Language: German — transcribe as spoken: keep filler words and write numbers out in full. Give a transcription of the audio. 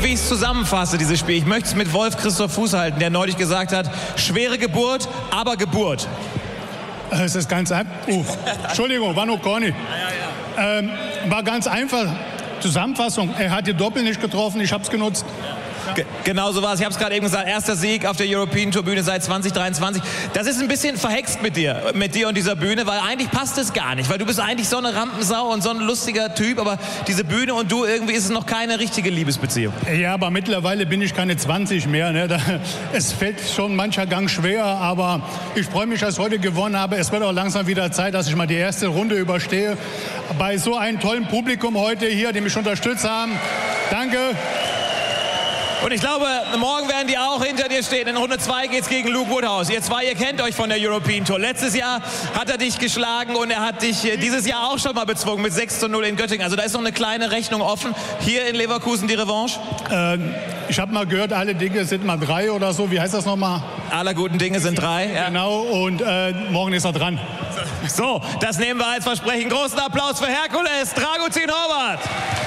wie ich es zusammenfasse, dieses Spiel. Ich möchte es mit Wolf Christoph Fuß halten, der neulich gesagt hat, schwere Geburt, aber Geburt. Es ist ganz einfach. Uh, Entschuldigung, war noch gar nicht. Ähm, war ganz einfach. Zusammenfassung, er hat die Doppel nicht getroffen, ich habe es genutzt. Ge genau so war es. Ich habe es gerade eben gesagt. Erster Sieg auf der European Tour Bühne seit zwanzig dreiundzwanzig. Das ist ein bisschen verhext mit dir, mit dir und dieser Bühne, weil eigentlich passt es gar nicht. Weil du bist eigentlich so eine Rampensau und so ein lustiger Typ, aber diese Bühne und du, irgendwie ist es noch keine richtige Liebesbeziehung. Ja, aber mittlerweile bin ich keine zwanzig mehr. Ne? Da, es fällt schon mancher Gang schwer, aber ich freue mich, dass ich heute gewonnen habe. Es wird auch langsam wieder Zeit, dass ich mal die erste Runde überstehe. Bei so einem tollen Publikum heute hier, die mich unterstützt haben. Danke. Und ich glaube, morgen werden die auch hinter dir stehen. In Runde zwei geht es gegen Luke Woodhouse. Ihr zwei, ihr kennt euch von der European Tour. Letztes Jahr hat er dich geschlagen und er hat dich dieses Jahr auch schon mal bezwungen mit sechs zu null in Göttingen. Also da ist noch eine kleine Rechnung offen. Hier in Leverkusen die Revanche? Äh, ich habe mal gehört, alle Dinge sind mal drei oder so. Wie heißt das nochmal? Aller guten Dinge sind drei. Ja. Genau, und äh, morgen ist er dran. So, das nehmen wir als Versprechen. Großen Applaus für Herkules, Dragutin Horvath.